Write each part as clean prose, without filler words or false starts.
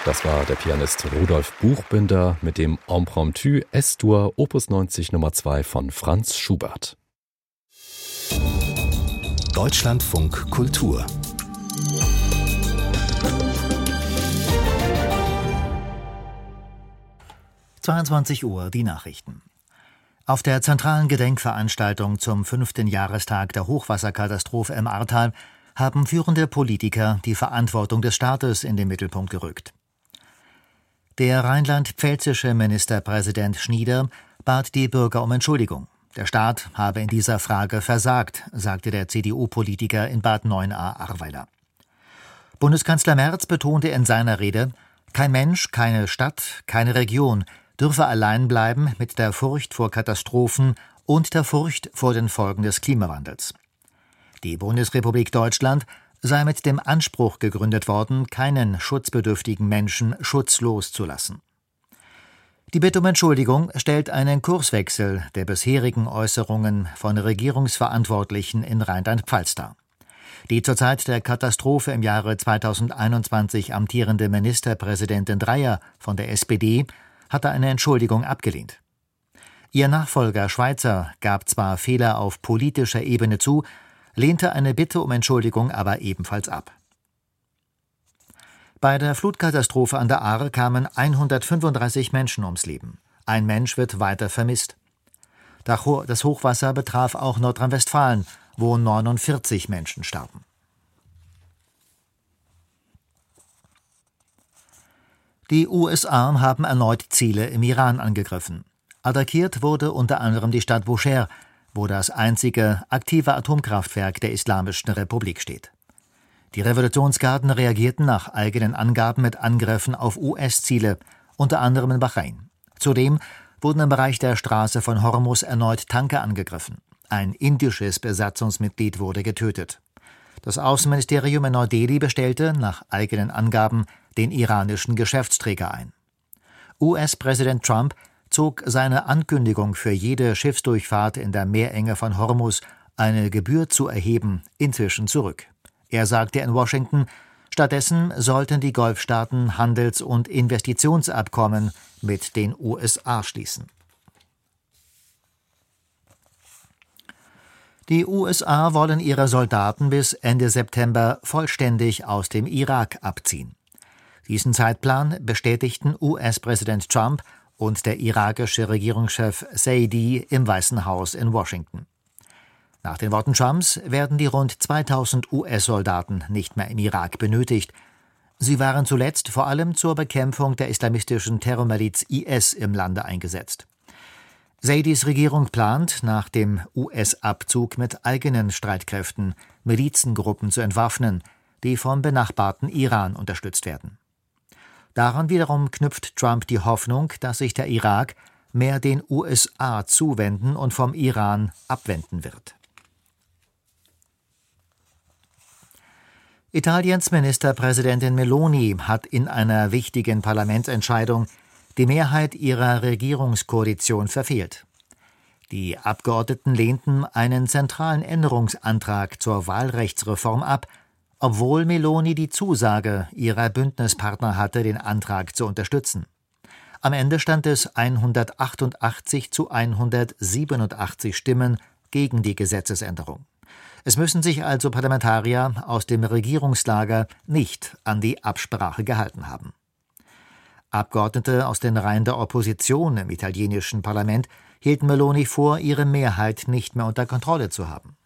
Das war der Pianist Rudolf Buchbinder mit dem Impromptu S-Dur Opus 90 Nummer 2 von Franz Schubert. Deutschlandfunk Kultur 22 Uhr die Nachrichten. Auf der zentralen Gedenkveranstaltung zum 5. Jahrestag der Hochwasserkatastrophe im Ahrtal haben führende Politiker die Verantwortung des Staates in den Mittelpunkt gerückt. Der rheinland-pfälzische Ministerpräsident Schnieder bat die Bürger um Entschuldigung. Der Staat habe in dieser Frage versagt, sagte der CDU-Politiker in Bad Neuenahr-Ahrweiler. Bundeskanzler Merz betonte in seiner Rede, kein Mensch, keine Stadt, keine Region dürfe allein bleiben mit der Furcht vor Katastrophen und der Furcht vor den Folgen des Klimawandels. Die Bundesrepublik Deutschland sei mit dem Anspruch gegründet worden, keinen schutzbedürftigen Menschen schutzlos zu lassen. Die Bitte um Entschuldigung stellt einen Kurswechsel der bisherigen Äußerungen von Regierungsverantwortlichen in Rheinland-Pfalz dar. Die zur Zeit der Katastrophe im Jahre 2021 amtierende Ministerpräsidentin Dreyer von der SPD hatte eine Entschuldigung abgelehnt. Ihr Nachfolger Schweizer gab zwar Fehler auf politischer Ebene zu, lehnte eine Bitte um Entschuldigung aber ebenfalls ab. Bei der Flutkatastrophe an der Ahr kamen 135 Menschen ums Leben. Ein Mensch wird weiter vermisst. Das Hochwasser betraf auch Nordrhein-Westfalen, wo 49 Menschen starben. Die USA haben erneut Ziele im Iran angegriffen. Attackiert wurde unter anderem die Stadt Bushehr, wo das einzige aktive Atomkraftwerk der Islamischen Republik steht. Die Revolutionsgarden reagierten nach eigenen Angaben mit Angriffen auf US-Ziele, unter anderem in Bahrain. Zudem wurden im Bereich der Straße von Hormuz erneut Tanker angegriffen. Ein indisches Besatzungsmitglied wurde getötet. Das Außenministerium in Neu-Delhi bestellte, nach eigenen Angaben, den iranischen Geschäftsträger ein. US-Präsident Trump zog seine Ankündigung, für jede Schiffsdurchfahrt in der Meerenge von Hormuz eine Gebühr zu erheben, inzwischen zurück. Er sagte in Washington, stattdessen sollten die Golfstaaten Handels- und Investitionsabkommen mit den USA schließen. Die USA wollen ihre Soldaten bis Ende September vollständig aus dem Irak abziehen. Diesen Zeitplan bestätigten US-Präsident Trump und der irakische Regierungschef Saidi im Weißen Haus in Washington. Nach den Worten Trumps werden die rund 2000 US-Soldaten nicht mehr im Irak benötigt. Sie waren zuletzt vor allem zur Bekämpfung der islamistischen Terrormiliz IS im Lande eingesetzt. Saidis Regierung plant, nach dem US-Abzug mit eigenen Streitkräften Milizengruppen zu entwaffnen, die vom benachbarten Iran unterstützt werden. Daran wiederum knüpft Trump die Hoffnung, dass sich der Irak mehr den USA zuwenden und vom Iran abwenden wird. Italiens Ministerpräsidentin Meloni hat in einer wichtigen Parlamentsentscheidung die Mehrheit ihrer Regierungskoalition verfehlt. Die Abgeordneten lehnten einen zentralen Änderungsantrag zur Wahlrechtsreform ab, obwohl Meloni die Zusage ihrer Bündnispartner hatte, den Antrag zu unterstützen. Am Ende stand es 188 zu 187 Stimmen gegen die Gesetzesänderung. Es müssen sich also Parlamentarier aus dem Regierungslager nicht an die Absprache gehalten haben. Abgeordnete aus den Reihen der Opposition im italienischen Parlament hielten Meloni vor, ihre Mehrheit nicht mehr unter Kontrolle zu haben.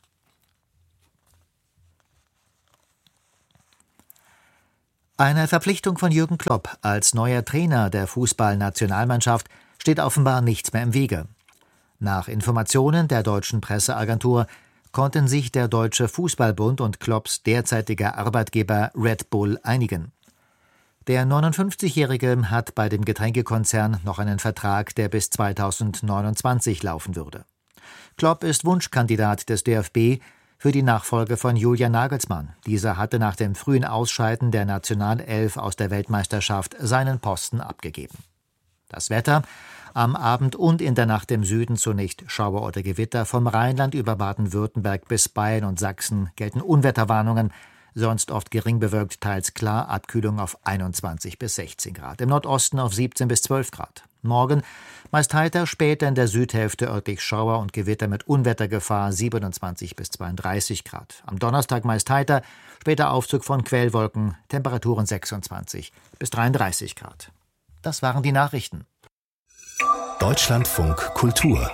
Einer Verpflichtung von Jürgen Klopp als neuer Trainer der Fußballnationalmannschaft steht offenbar nichts mehr im Wege. Nach Informationen der deutschen Presseagentur konnten sich der Deutsche Fußballbund und Klopps derzeitiger Arbeitgeber Red Bull einigen. Der 59-Jährige hat bei dem Getränkekonzern noch einen Vertrag, der bis 2029 laufen würde. Klopp ist Wunschkandidat des DFB für die Nachfolge von Julian Nagelsmann. Dieser hatte nach dem frühen Ausscheiden der Nationalelf aus der Weltmeisterschaft seinen Posten abgegeben. Das Wetter: am Abend und in der Nacht im Süden zunächst Schauer oder Gewitter. Vom Rheinland über Baden-Württemberg bis Bayern und Sachsen gelten Unwetterwarnungen. sonst oft gering bewölkt, teils klar, Abkühlung auf 21 bis 16 Grad. Im Nordosten auf 17 bis 12 Grad. Morgen meist heiter, später in der Südhälfte örtlich Schauer und Gewitter mit Unwettergefahr 27 bis 32 Grad. Am Donnerstag meist heiter, später Aufzug von Quellwolken, Temperaturen 26 bis 33 Grad. Das waren die Nachrichten. Deutschlandfunk Kultur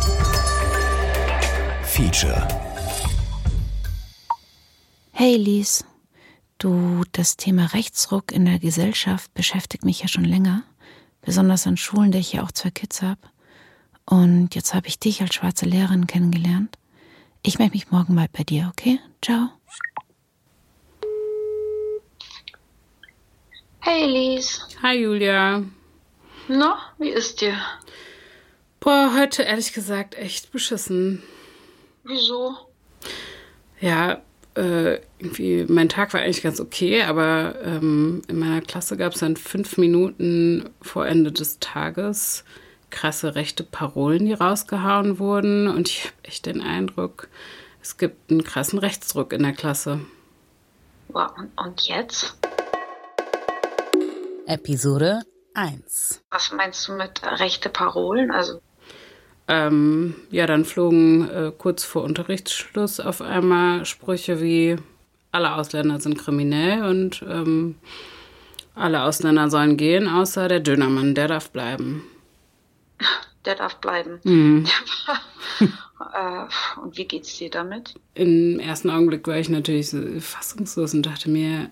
Feature. Hey Lies, du, das Thema Rechtsruck in der Gesellschaft beschäftigt mich ja schon länger, besonders an Schulen, da ich ja auch 2 Kids habe. Und jetzt habe ich dich als schwarze Lehrerin kennengelernt. Ich melde mich morgen mal bei dir, okay? Ciao. Hey Lies. Hi Julia. Na, wie ist dir? Boah, heute ehrlich gesagt echt beschissen. Wieso? Ja, irgendwie, mein Tag war eigentlich ganz okay, aber in meiner Klasse gab es dann 5 Minuten vor Ende des Tages krasse rechte Parolen, die rausgehauen wurden. Und ich habe echt den Eindruck, es gibt einen krassen Rechtsruck in der Klasse. Wow, und jetzt? Episode 1. Was meinst du mit rechte Parolen? Also Ja, dann flogen kurz vor Unterrichtsschluss auf einmal Sprüche wie alle Ausländer sind kriminell und alle Ausländer sollen gehen, außer der Dönermann, der darf bleiben. Der darf bleiben. Mhm. Und wie geht's dir damit? Im ersten Augenblick war ich natürlich so fassungslos und dachte mir,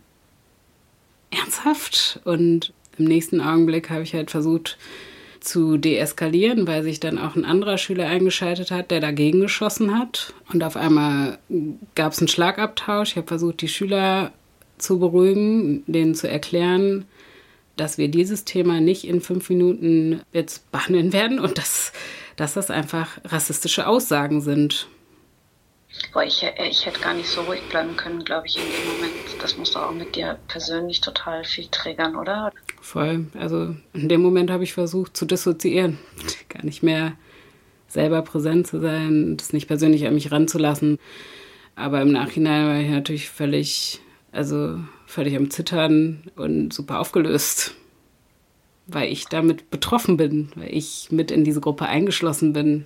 ernsthaft? Und im nächsten Augenblick habe ich halt versucht zu deeskalieren, weil sich dann auch ein anderer Schüler eingeschaltet hat, der dagegen geschossen hat. Und auf einmal gab es einen Schlagabtausch. Ich habe versucht, die Schüler zu beruhigen, denen zu erklären, dass wir dieses Thema nicht in 5 Minuten jetzt behandeln werden und dass das einfach rassistische Aussagen sind. Boah, ich hätte gar nicht so ruhig bleiben können, glaube ich, in dem Moment. Das muss doch auch mit dir persönlich total viel triggern, oder? Voll. Also in dem Moment habe ich versucht zu dissoziieren. Gar nicht mehr selber präsent zu sein, das nicht persönlich an mich ranzulassen. Aber im Nachhinein war ich natürlich völlig am Zittern und super aufgelöst. Weil ich damit betroffen bin, weil ich mit in diese Gruppe eingeschlossen bin.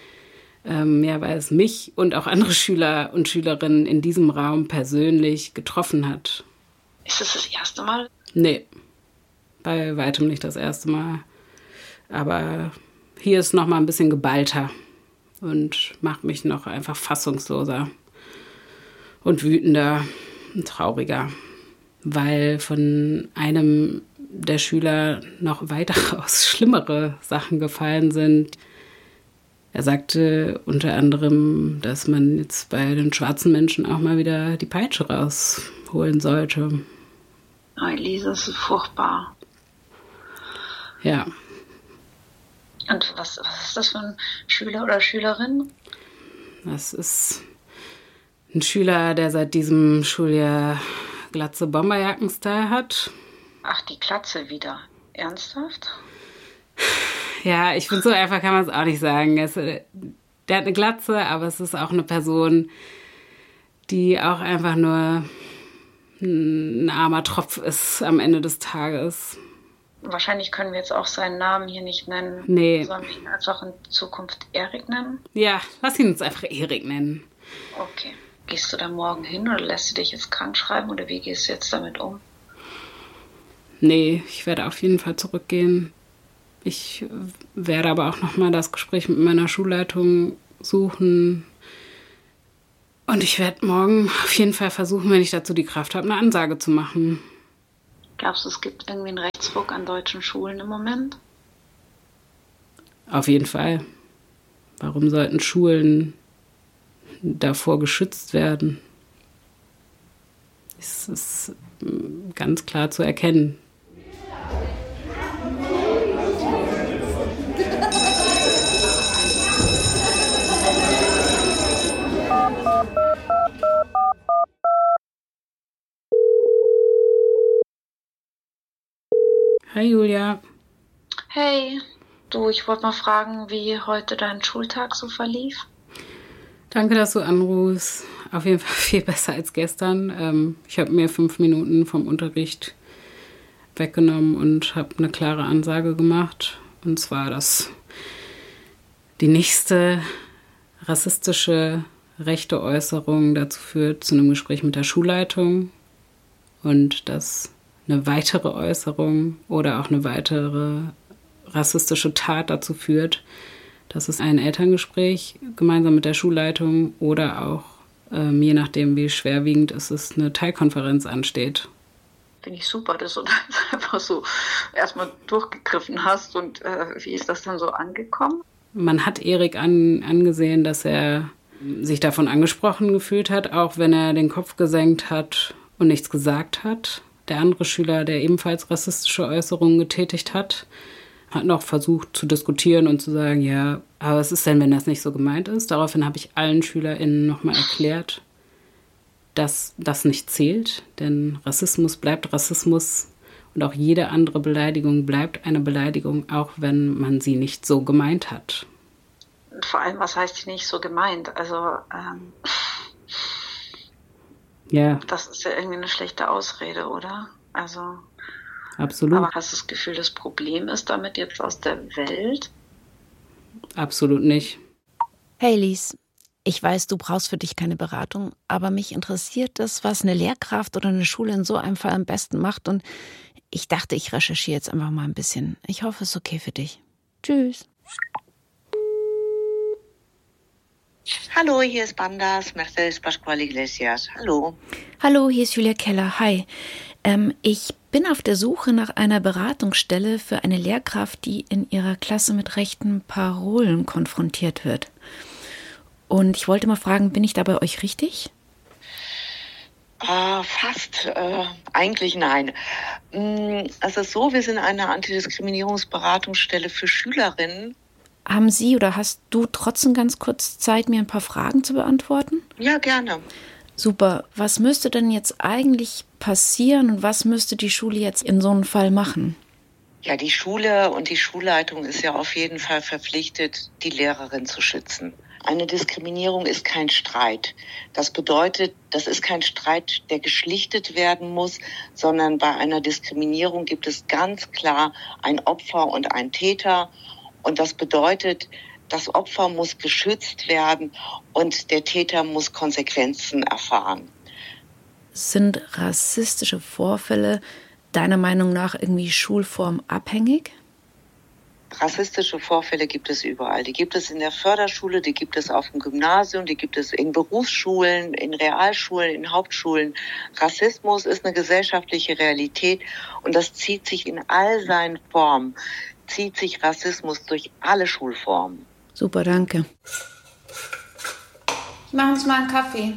Weil es mich und auch andere Schüler und Schülerinnen in diesem Raum persönlich getroffen hat. Ist das das erste Mal? Nee, bei weitem nicht das erste Mal. Aber hier ist noch mal ein bisschen geballter und macht mich noch einfach fassungsloser und wütender und trauriger, weil von einem der Schüler noch weitaus schlimmere Sachen gefallen sind. Er sagte unter anderem, dass man jetzt bei den schwarzen Menschen auch mal wieder die Peitsche rausholen sollte. Oh, Elise, das ist furchtbar. Ja. Und was ist das für ein Schüler oder Schülerin? Das ist ein Schüler, der seit diesem Schuljahr glatze Bomberjacken-Style hat. Ach, die Glatze wieder. Ernsthaft? Ja, ich finde, so einfach kann man es auch nicht sagen. Der hat eine Glatze, aber es ist auch eine Person, die auch einfach nur ein armer Tropf ist am Ende des Tages. Wahrscheinlich können wir jetzt auch seinen Namen hier nicht nennen. Nee. Sollen wir ihn einfach in Zukunft Erik nennen? Ja, lass ihn uns einfach Erik nennen. Okay. Gehst du da morgen hin oder lässt du dich jetzt krank schreiben oder wie gehst du jetzt damit um? Nee, ich werde auf jeden Fall zurückgehen. Ich werde aber auch nochmal das Gespräch mit meiner Schulleitung suchen. Und ich werde morgen auf jeden Fall versuchen, wenn ich dazu die Kraft habe, eine Ansage zu machen. Glaubst du, es gibt irgendwie einen Rechtsruck an deutschen Schulen im Moment? Auf jeden Fall. Warum sollten Schulen davor geschützt werden? Es ist ganz klar zu erkennen. Hi Julia. Hey, du, ich wollte mal fragen, wie heute dein Schultag so verlief. Danke, dass du anrufst. auf jeden Fall viel besser als gestern. Ich habe mir 5 Minuten vom Unterricht weggenommen und habe eine klare Ansage gemacht. Und zwar, dass die nächste rassistische rechte Äußerung dazu führt, zu einem Gespräch mit der Schulleitung. Und dass eine weitere Äußerung oder auch eine weitere rassistische Tat dazu führt, dass es ein Elterngespräch gemeinsam mit der Schulleitung oder auch, je nachdem wie schwerwiegend es ist, eine Teilkonferenz ansteht. Finde ich super, dass du das einfach so erstmal durchgegriffen hast. Und wie ist das dann so angekommen? Man hat Erik angesehen, dass er sich davon angesprochen gefühlt hat, auch wenn er den Kopf gesenkt hat und nichts gesagt hat. Der andere Schüler, der ebenfalls rassistische Äußerungen getätigt hat noch versucht zu diskutieren und zu sagen, ja, aber was ist denn, wenn das nicht so gemeint ist? Daraufhin habe ich allen SchülerInnen nochmal erklärt, dass das nicht zählt, denn Rassismus bleibt Rassismus und auch jede andere Beleidigung bleibt eine Beleidigung, auch wenn man sie nicht so gemeint hat. Und vor allem, was heißt nicht so gemeint? Also, ja. Das ist ja irgendwie eine schlechte Ausrede, oder? Also, absolut. Aber hast du das Gefühl, das Problem ist damit jetzt aus der Welt? Absolut nicht. Hey Lies, ich weiß, du brauchst für dich keine Beratung, aber mich interessiert das, was eine Lehrkraft oder eine Schule in so einem Fall am besten macht, und ich dachte, ich recherchiere jetzt einfach mal ein bisschen. Ich hoffe, es ist okay für dich. Tschüss. Hallo, hier ist Bandas, Mercedes Pascual Iglesias. Hallo. Hallo, hier ist Julia Keller. Hi. Ich bin auf der Suche nach einer Beratungsstelle für eine Lehrkraft, die in ihrer Klasse mit rechten Parolen konfrontiert wird. Und ich wollte mal fragen, bin ich da bei euch richtig? Fast. Eigentlich nein. Es ist so, wir sind eine Antidiskriminierungsberatungsstelle für Schülerinnen. Haben Sie oder hast du trotzdem ganz kurz Zeit, mir ein paar Fragen zu beantworten? Ja, gerne. Super. Was müsste denn jetzt eigentlich passieren und was müsste die Schule jetzt in so einem Fall machen? Ja, die Schule und die Schulleitung ist ja auf jeden Fall verpflichtet, die Lehrerin zu schützen. Eine Diskriminierung ist kein Streit. Das bedeutet, das ist kein Streit, der geschlichtet werden muss, sondern bei einer Diskriminierung gibt es ganz klar ein Opfer und ein Täter. Und das bedeutet, das Opfer muss geschützt werden und der Täter muss Konsequenzen erfahren. Sind rassistische Vorfälle deiner Meinung nach irgendwie schulformabhängig? Rassistische Vorfälle gibt es überall. Die gibt es in der Förderschule, die gibt es auf dem Gymnasium, die gibt es in Berufsschulen, in Realschulen, in Hauptschulen. Rassismus ist eine gesellschaftliche Realität und das zieht sich in all seinen Formen. Zieht sich Rassismus durch alle Schulformen. Super, danke. Ich mache uns mal einen Kaffee.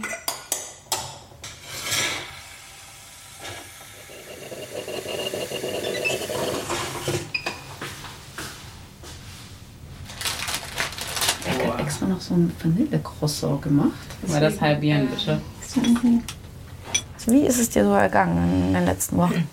Ich habe extra noch so ein Vanille-Croissant gemacht. Mal das halbieren, bitte. Wie ist es dir so ergangen in den letzten Wochen?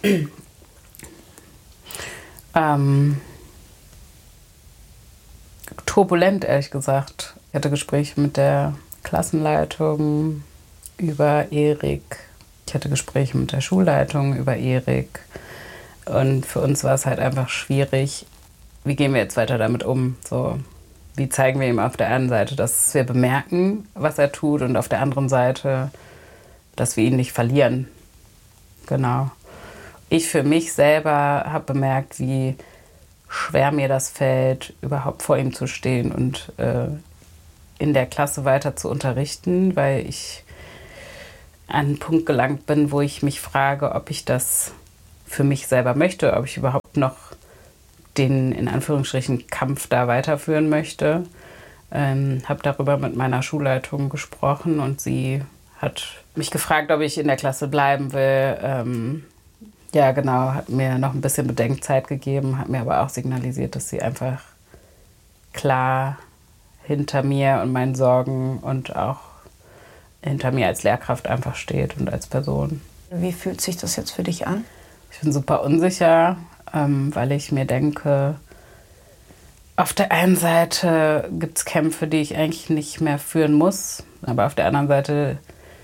Turbulent, ehrlich gesagt. Ich hatte Gespräche mit der Klassenleitung über Erik. Ich hatte Gespräche mit der Schulleitung über Erik. Und für uns war es halt einfach schwierig, wie gehen wir jetzt weiter damit um? So, wie zeigen wir ihm auf der einen Seite, dass wir bemerken, was er tut, und auf der anderen Seite, dass wir ihn nicht verlieren. Genau. Ich für mich selber habe bemerkt, wie schwer mir das fällt, überhaupt vor ihm zu stehen und in der Klasse weiter zu unterrichten, weil ich an einen Punkt gelangt bin, wo ich mich frage, ob ich das für mich selber möchte, ob ich überhaupt noch den, in Anführungsstrichen, Kampf da weiterführen möchte. Habe darüber mit meiner Schulleitung gesprochen und sie hat mich gefragt, ob ich in der Klasse bleiben will. Ja, genau, hat mir noch ein bisschen Bedenkzeit gegeben, hat mir aber auch signalisiert, dass sie einfach klar hinter mir und meinen Sorgen und auch hinter mir als Lehrkraft einfach steht und als Person. Wie fühlt sich das jetzt für dich an? Ich bin super unsicher, weil ich mir denke, auf der einen Seite gibt es Kämpfe, die ich eigentlich nicht mehr führen muss, aber auf der anderen Seite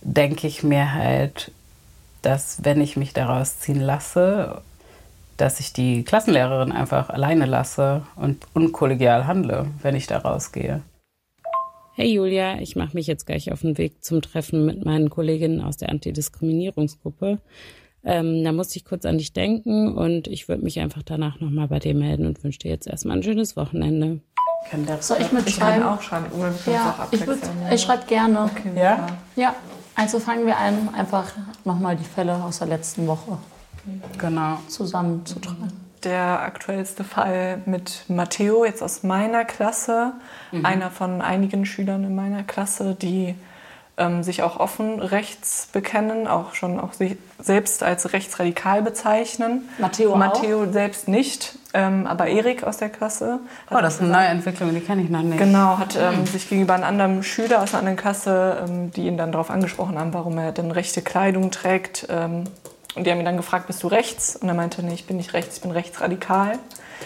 denke ich mir halt, dass wenn ich mich daraus ziehen lasse, dass ich die Klassenlehrerin einfach alleine lasse und unkollegial handle, wenn ich da rausgehe. Hey Julia, ich mache mich jetzt gleich auf den Weg zum Treffen mit meinen Kolleginnen aus der Antidiskriminierungsgruppe. Da musste ich kurz an dich denken und ich würde mich einfach danach nochmal bei dir melden und wünsche dir jetzt erstmal ein schönes Wochenende. Soll ich mitschreiben? Ich kann auch schreiben. Ja, ich schreibe gerne. Okay, ja? Ja, also fangen wir an, einfach nochmal die Fälle aus der letzten Woche zusammenzutragen. Der aktuellste Fall mit Matteo, jetzt aus meiner Klasse, einer von einigen Schülern in meiner Klasse, die sich auch offen rechts bekennen, auch sich selbst als rechtsradikal bezeichnen. Matteo selbst nicht, aber Erik aus der Klasse. Das ist eine neue Entwicklung, die kenne ich noch nicht. Genau, hat sich gegenüber einem anderen Schüler aus einer anderen Klasse, die ihn dann darauf angesprochen haben, warum er denn rechte Kleidung trägt. Und die haben ihn dann gefragt, bist du rechts? Und er meinte, nee, ich bin nicht rechts, ich bin rechtsradikal.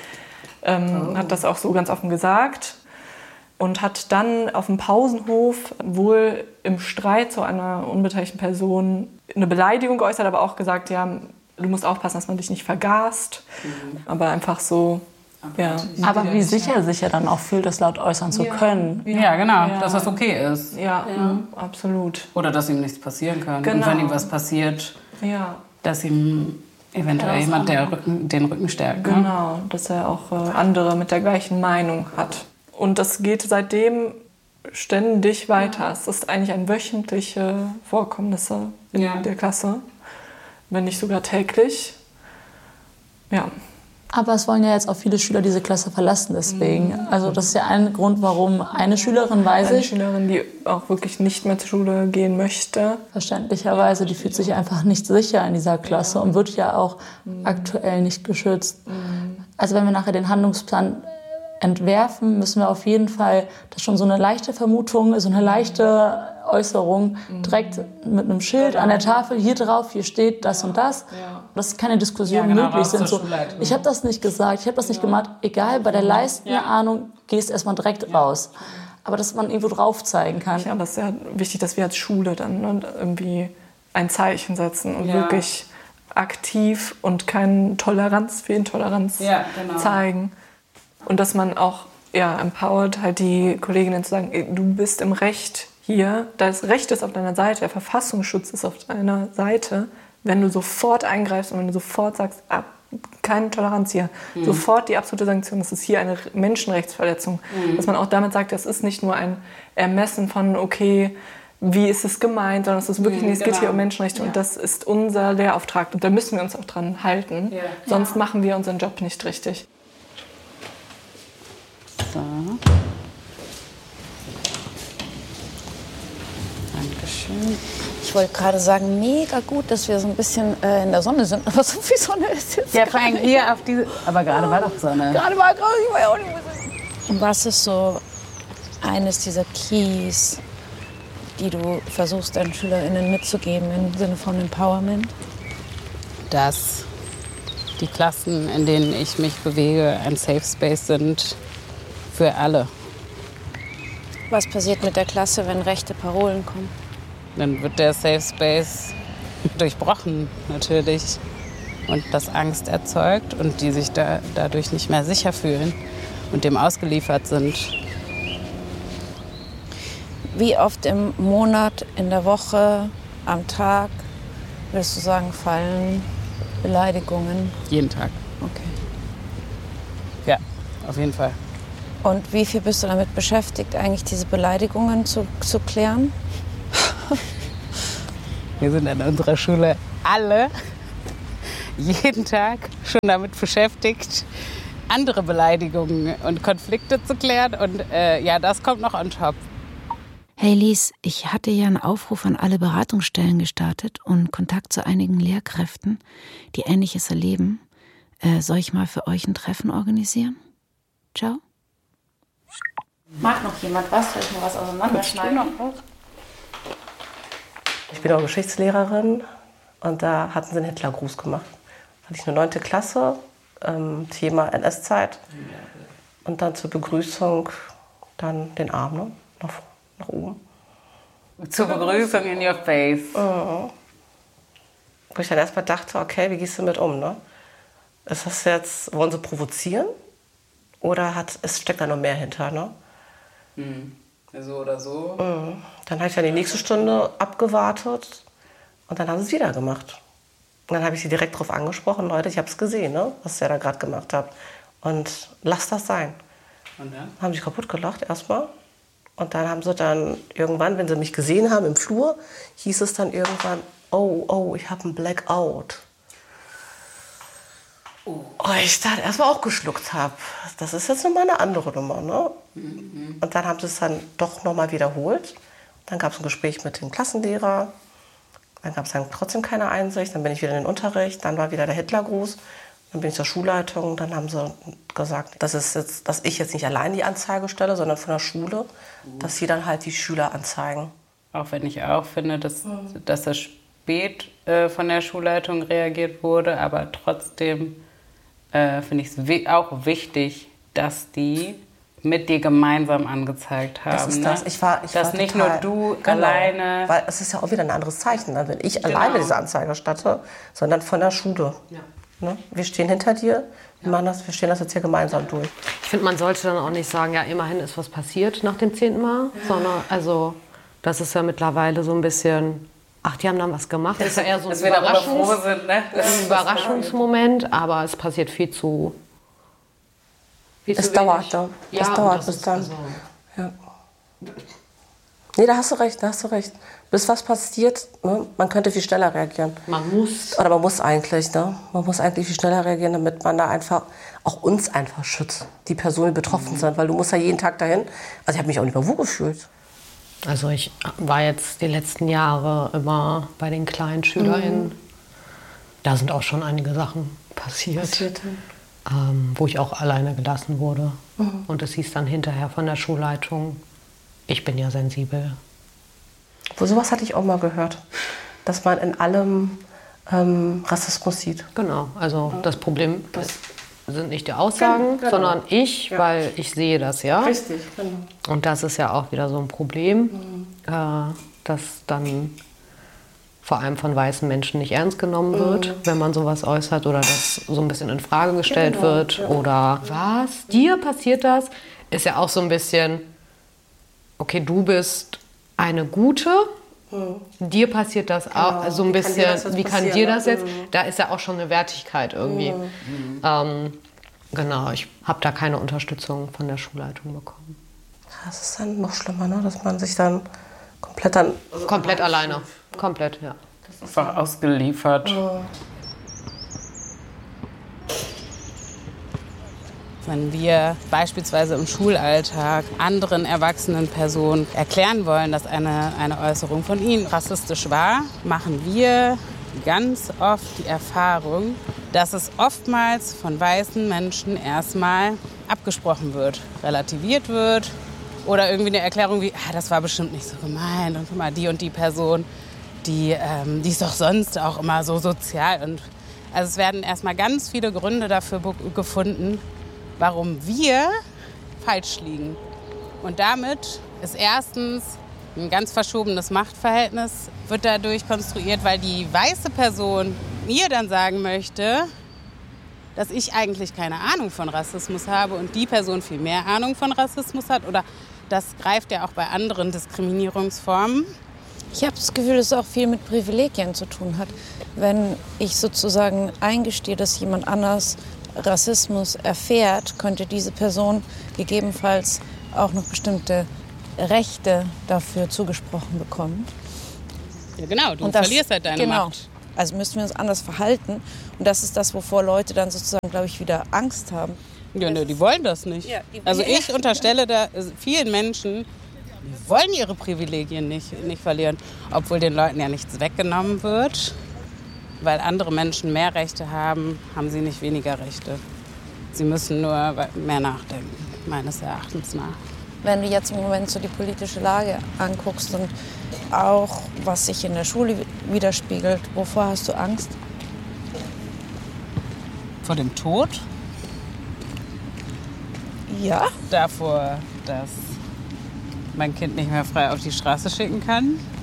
Hat das auch so ganz offen gesagt. Und hat dann auf dem Pausenhof wohl im Streit zu einer unbeteiligten Person eine Beleidigung geäußert, aber auch gesagt, ja, du musst aufpassen, dass man dich nicht vergast. Aber einfach so, ja. Aber wie sicher sich er dann auch fühlt, das laut äußern zu können. Ja, genau, dass das okay ist. Ja, absolut. Oder dass ihm nichts passieren kann. Und wenn ihm was passiert, dass ihm eventuell jemand den Rücken stärkt. Genau, dass er auch andere mit der gleichen Meinung hat. Und das geht seitdem ständig weiter. Es ist eigentlich ein wöchentliche Vorkommnisse in der Klasse, wenn nicht sogar täglich. Ja. Aber es wollen ja jetzt auch viele Schüler diese Klasse verlassen, deswegen. Also das ist ja ein Grund, warum eine Schülerin, eine Schülerin, die auch wirklich nicht mehr zur Schule gehen möchte. Verständlicherweise, die fühlt sich einfach nicht sicher in dieser Klasse und wird ja auch aktuell nicht geschützt. Also wenn wir nachher den Handlungsplan entwerfen, müssen wir auf jeden Fall, das ist schon so eine leichte Vermutung, so eine leichte Äußerung, direkt mit einem Schild an der Tafel, hier drauf, hier steht das und das. Dass keine Diskussionen möglich sind. So, ich habe das nicht gesagt, ich habe das nicht gemacht. Egal, bei der leisten Ahnung gehst erstmal direkt raus. Aber dass man irgendwo drauf zeigen kann. Ja, aber es ist ja wichtig, dass wir als Schule dann irgendwie ein Zeichen setzen und wirklich aktiv und keine Toleranz für Intoleranz zeigen. Und dass man auch empowert, halt die Kolleginnen zu sagen, du bist im Recht hier, das Recht ist auf deiner Seite, der Verfassungsschutz ist auf deiner Seite. Wenn du sofort eingreifst und wenn du sofort sagst, keine Toleranz hier, sofort die absolute Sanktion, das ist hier eine Menschenrechtsverletzung. Dass man auch damit sagt, das ist nicht nur ein Ermessen von, okay, wie ist es gemeint, sondern es ist wirklich es geht hier um Menschenrechte und das ist unser Lehrauftrag. Und da müssen wir uns auch dran halten, sonst machen wir unseren Job nicht richtig. So. Dankeschön. Ich wollte gerade sagen, mega gut, dass wir so ein bisschen in der Sonne sind. Aber so viel Sonne ist jetzt vor allem hier auf diese... Aber gerade war doch Sonne. Gerade war ich war ja auch nicht mehr so. Und was ist so eines dieser Keys, die du versuchst, deinen SchülerInnen mitzugeben im Sinne von Empowerment? Dass die Klassen, in denen ich mich bewege, ein Safe Space sind für alle. Was passiert mit der Klasse, wenn rechte Parolen kommen? Dann wird der Safe Space durchbrochen, natürlich. Und das Angst erzeugt und die sich dadurch nicht mehr sicher fühlen und dem ausgeliefert sind. Wie oft im Monat, in der Woche, am Tag, würdest du sagen, fallen Beleidigungen? Jeden Tag. Okay. Ja, auf jeden Fall. Und wie viel bist du damit beschäftigt, eigentlich diese Beleidigungen zu klären? Wir sind an unserer Schule alle jeden Tag schon damit beschäftigt, andere Beleidigungen und Konflikte zu klären. Und das kommt noch on top. Hey Lies, ich hatte ja einen Aufruf an alle Beratungsstellen gestartet und Kontakt zu einigen Lehrkräften, die Ähnliches erleben. Soll ich mal für euch ein Treffen organisieren? Mag noch jemand was? Soll ich mal was auseinanderschneiden? Ich bin auch Geschichtslehrerin und da hatten sie einen Hitlergruß gemacht. Da hatte ich eine 9. Klasse, Thema NS-Zeit. Und dann zur Begrüßung dann den Arm nach oben. Zur Begrüßung in your face. Wo ich dann erstmal dachte, okay, wie gehst du mit um, ne? Ist das jetzt, wollen sie provozieren? Oder steckt da noch mehr hinter, ne? So oder so. Dann habe ich dann die nächste Stunde abgewartet und dann haben sie es wieder gemacht. Und dann habe ich sie direkt darauf angesprochen, Leute, ich habe es gesehen, ne, was ihr da gerade gemacht habt. Und lasst das sein. Und dann? Haben sie kaputt gelacht erstmal. Und dann haben sie dann irgendwann, wenn sie mich gesehen haben im Flur, hieß es dann irgendwann, oh, ich habe einen Blackout. Oh, ich dann erstmal auch geschluckt habe. Das ist jetzt nochmal eine andere Nummer, ne? Und dann haben sie es dann doch nochmal wiederholt. Dann gab es ein Gespräch mit dem Klassenlehrer. Dann gab es dann trotzdem keine Einsicht. Dann bin ich wieder in den Unterricht. Dann war wieder der Hitlergruß. Dann bin ich zur Schulleitung. Dann haben sie gesagt, dass ich jetzt nicht allein die Anzeige stelle, sondern von der Schule, dass sie dann halt die Schüler anzeigen. Auch wenn ich auch finde, dass das spät von der Schulleitung reagiert wurde, aber trotzdem finde ich es auch wichtig, dass die mit dir gemeinsam angezeigt haben. Das ist das. Ich war dass nicht nur du alleine... Weil es ist ja auch wieder ein anderes Zeichen, wenn ich alleine diese Anzeige statte, sondern von der Schule. Ja. Ne? Wir stehen hinter dir, wir stehen das jetzt hier gemeinsam durch. Ich finde, man sollte dann auch nicht sagen, ja, immerhin ist was passiert nach dem 10. Mal, sondern also das ist ja mittlerweile so ein bisschen... Ach, die haben dann was gemacht. Das ist ja eher so ein Überraschungsmoment, aber es passiert viel zu Es dauert dann. Ja, das dauert bis dann. Also ja. Nee, da hast du recht. Bis was passiert, ne? Man könnte viel schneller reagieren. Man muss. Oder man muss eigentlich, ne? Man muss eigentlich viel schneller reagieren, damit man da einfach auch uns einfach schützt. Die Personen, die betroffen sind. Weil du musst ja jeden Tag dahin. Also ich habe mich auch nicht mehr wohl gefühlt. Also ich war jetzt die letzten Jahre immer bei den kleinen SchülerInnen. Da sind auch schon einige Sachen passiert. Wo ich auch alleine gelassen wurde. Und es hieß dann hinterher von der Schulleitung, ich bin ja sensibel. Sowas hatte ich auch mal gehört, dass man in allem Rassismus sieht. Genau, also das Problem sind nicht die Aussagen, sondern ich, weil ich sehe das, ja. Richtig, genau. Und das ist ja auch wieder so ein Problem, dass dann vor allem von weißen Menschen nicht ernst genommen wird, wenn man sowas äußert oder das so ein bisschen in Frage gestellt wird. Ja. Oder was? Dir passiert das? Ist ja auch so ein bisschen, okay, du bist eine Gute, dir passiert das auch so ein bisschen, wie kann dir das jetzt? Da ist ja auch schon eine Wertigkeit irgendwie. Genau, ich habe da keine Unterstützung von der Schulleitung bekommen. Das ist dann noch schlimmer, ne? Dass man sich dann komplett alleine. Komplett, ja. Einfach ausgeliefert. Wenn wir beispielsweise im Schulalltag anderen erwachsenen Personen erklären wollen, dass eine Äußerung von ihnen rassistisch war, machen wir ganz oft die Erfahrung, dass es oftmals von weißen Menschen erstmal abgesprochen wird, relativiert wird oder irgendwie eine Erklärung wie, das war bestimmt nicht so gemeint und guck mal, die und die Person, die ist doch sonst auch immer so sozial. Und also es werden erstmal ganz viele Gründe dafür gefunden, warum wir falsch liegen. Und damit ist erstens ein ganz verschobenes Machtverhältnis, wird dadurch konstruiert, weil die weiße Person mir dann sagen möchte, dass ich eigentlich keine Ahnung von Rassismus habe und die Person viel mehr Ahnung von Rassismus hat. Oder das greift ja auch bei anderen Diskriminierungsformen. Ich habe das Gefühl, dass es auch viel mit Privilegien zu tun hat. Wenn ich sozusagen eingestehe, dass jemand anders Rassismus erfährt, könnte diese Person gegebenenfalls auch noch bestimmte Rechte dafür zugesprochen bekommen. Ja genau, du verlierst halt deine Macht. Also müssen wir uns anders verhalten. Und das ist das, wovor Leute dann sozusagen, glaube ich, wieder Angst haben. Ja, ne, die wollen das nicht. Ja, also ich unterstelle da vielen Menschen, die wollen ihre Privilegien nicht verlieren. Obwohl den Leuten ja nichts weggenommen wird. Weil andere Menschen mehr Rechte haben, haben sie nicht weniger Rechte. Sie müssen nur mehr nachdenken, meines Erachtens nach. Wenn du jetzt im Moment so die politische Lage anguckst und auch, was sich in der Schule widerspiegelt, wovor hast du Angst? Vor dem Tod? Ja. Davor, dass mein Kind nicht mehr frei auf die Straße schicken kann.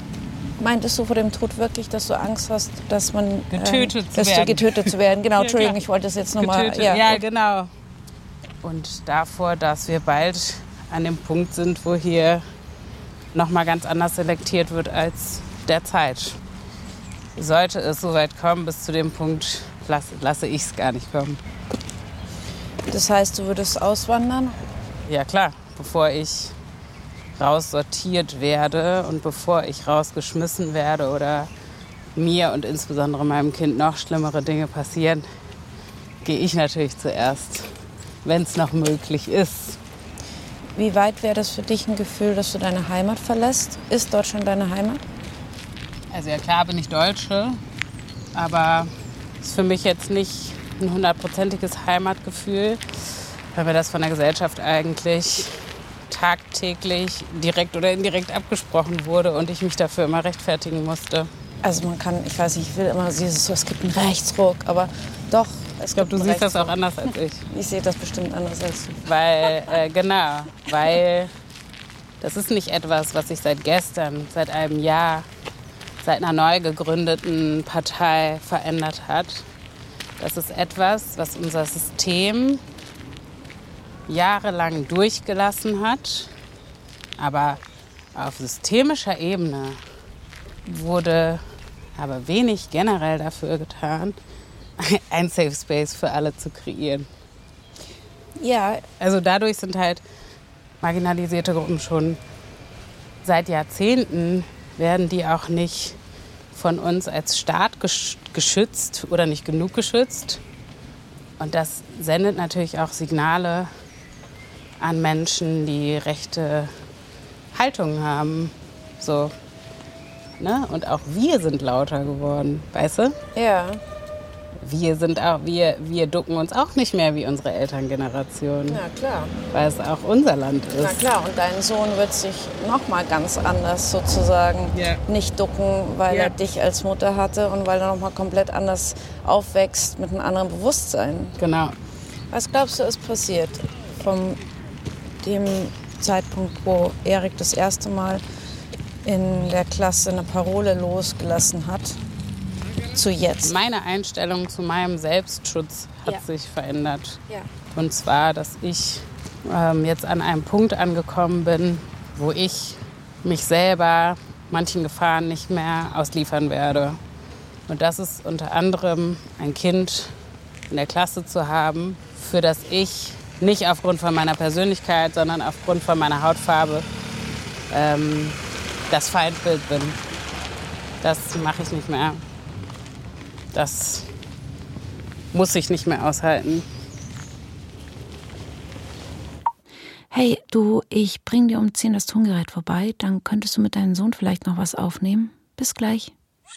Meintest du vor dem Tod wirklich, dass du Angst hast, dass man getötet zu werden? Genau, Entschuldigung, ich wollte das jetzt nochmal. Ja, genau. Und davor, dass wir bald an dem Punkt sind, wo hier nochmal ganz anders selektiert wird als derzeit. Sollte es so weit kommen, bis zu dem Punkt lasse ich es gar nicht kommen. Das heißt, du würdest auswandern? Ja klar, bevor ich raussortiert werde und bevor ich rausgeschmissen werde oder mir und insbesondere meinem Kind noch schlimmere Dinge passieren, gehe ich natürlich zuerst, wenn es noch möglich ist. Wie weit wäre das für dich ein Gefühl, dass du deine Heimat verlässt? Ist Deutschland deine Heimat? Also ja klar bin ich Deutsche, aber es ist für mich jetzt nicht ein 100%iges Heimatgefühl, weil mir das von der Gesellschaft eigentlich tagtäglich direkt oder indirekt abgesprochen wurde und ich mich dafür immer rechtfertigen musste. Also man kann, ich weiß nicht, ich will immer dieses, es gibt einen Rechtsruck, aber doch. Ich glaube, du siehst das auch anders als ich. Ich sehe das bestimmt anders als du. Weil das ist nicht etwas, was sich seit gestern, seit einem Jahr, seit einer neu gegründeten Partei verändert hat. Das ist etwas, was unser System jahrelang durchgelassen hat. Aber auf systemischer Ebene wurde aber wenig generell dafür getan, ein Safe Space für alle zu kreieren. Ja. Also dadurch sind halt marginalisierte Gruppen schon seit Jahrzehnten, werden die auch nicht von uns als Staat geschützt oder nicht genug geschützt. Und das sendet natürlich auch Signale an Menschen, die rechte Haltungen haben. So, ne? Und auch wir sind lauter geworden, weißt du? Ja. Wir ducken uns auch nicht mehr wie unsere Elterngeneration. Ja, klar. Weil es auch unser Land ist. Na klar, und dein Sohn wird sich noch mal ganz anders sozusagen nicht ducken, weil er dich als Mutter hatte und weil er noch mal komplett anders aufwächst mit einem anderen Bewusstsein. Genau. Was glaubst du, ist passiert von dem Zeitpunkt, wo Erik das erste Mal in der Klasse eine Parole losgelassen hat, zu jetzt? Meine Einstellung zu meinem Selbstschutz hat sich verändert. Ja. Und zwar, dass ich jetzt an einem Punkt angekommen bin, wo ich mich selber manchen Gefahren nicht mehr ausliefern werde. Und das ist unter anderem ein Kind in der Klasse zu haben, für das ich nicht aufgrund von meiner Persönlichkeit, sondern aufgrund von meiner Hautfarbe das Feindbild bin. Das mache ich nicht mehr. Das muss ich nicht mehr aushalten. Hey, du, ich bring dir um 10 das Tongerät vorbei. Dann könntest du mit deinem Sohn vielleicht noch was aufnehmen. Bis gleich.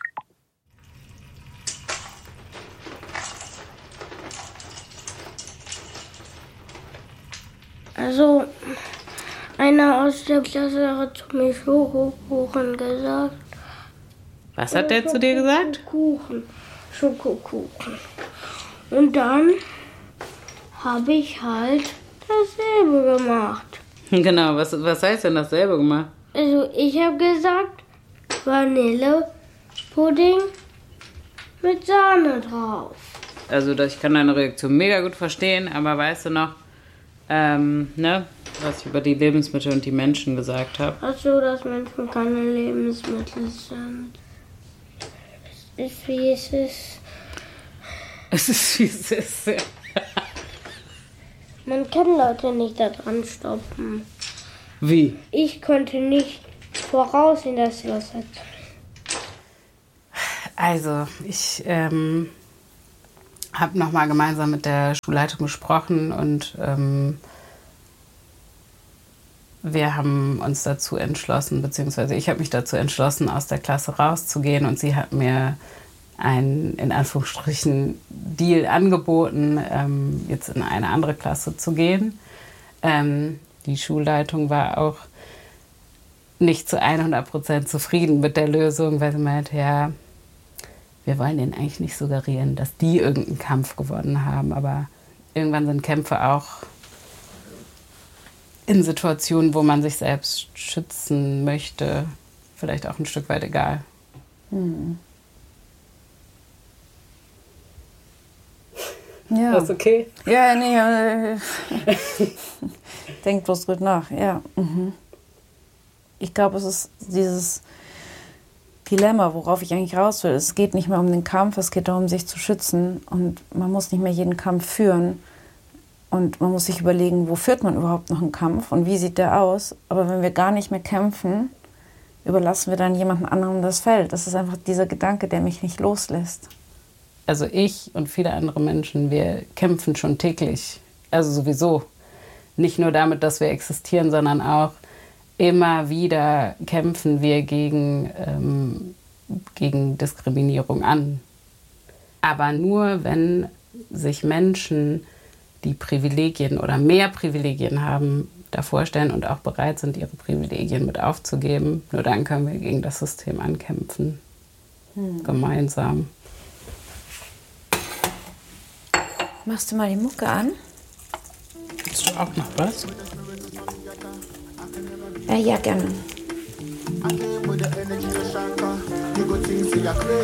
Also, einer aus der Klasse hat zu mir Schokokuchen gesagt. Was hat der zu dir gesagt? Schokokuchen. Und dann habe ich halt dasselbe gemacht. Genau, was heißt denn dasselbe gemacht? Also ich habe gesagt, Vanillepudding mit Sahne drauf. Also ich kann deine Reaktion mega gut verstehen, aber weißt du noch, was ich über die Lebensmittel und die Menschen gesagt habe? Ach so, dass Menschen keine Lebensmittel sind. Es ist, wie es ist. Es ist, wie es ist, ja. Man kann Leute nicht da dran stoppen. Wie? Ich konnte nicht voraussehen, dass sie was hat. Also, ich habe nochmal gemeinsam mit der Schulleitung gesprochen und wir haben uns dazu entschlossen, beziehungsweise ich habe mich dazu entschlossen, aus der Klasse rauszugehen und sie hat mir einen, in Anführungsstrichen, Deal angeboten, jetzt in eine andere Klasse zu gehen. Die Schulleitung war auch nicht zu 100% zufrieden mit der Lösung, weil sie meinte, ja, wir wollen denen eigentlich nicht suggerieren, dass die irgendeinen Kampf gewonnen haben, aber irgendwann sind Kämpfe auch in Situationen, wo man sich selbst schützen möchte, vielleicht auch ein Stück weit egal. Ja. Ist okay? Ja, nee. Denk bloß drüber nach, ja. Ich glaube, es ist dieses Dilemma, worauf ich eigentlich raus will. Es geht nicht mehr um den Kampf, es geht darum, sich zu schützen. Und man muss nicht mehr jeden Kampf führen. Und man muss sich überlegen, wo führt man überhaupt noch einen Kampf und wie sieht der aus. Aber wenn wir gar nicht mehr kämpfen, überlassen wir dann jemandem anderen das Feld. Das ist einfach dieser Gedanke, der mich nicht loslässt. Also ich und viele andere Menschen, wir kämpfen schon täglich. Also sowieso. Nicht nur damit, dass wir existieren, sondern auch immer wieder kämpfen wir gegen Diskriminierung an. Aber nur, wenn sich Menschen, die Privilegien oder mehr Privilegien haben, davor stellen und auch bereit sind, ihre Privilegien mit aufzugeben, nur dann können wir gegen das System ankämpfen. Gemeinsam. Machst du mal die Mucke an? Willst du auch noch was? Ja, gerne.